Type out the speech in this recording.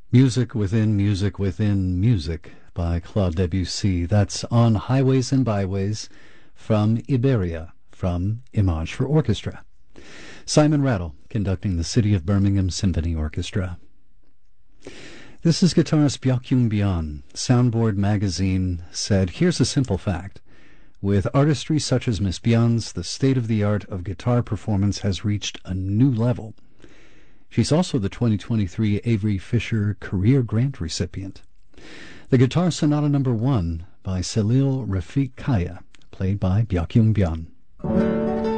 Music within music within music by Claude Debussy. That's On Highways and Byways from Iberia, from Image for Orchestra. Simon Rattle conducting the City of Birmingham Symphony Orchestra. This is guitarist Byakyung Byon. Soundboard magazine said, here's a simple fact. With artistry such as Miss Byon's, the state-of-the-art of guitar performance has reached a new level. She's also the 2023 Avery Fisher Career Grant recipient. The Guitar Sonata No. 1 by Salil Rafiq Kaya, played by Byakyung Byon.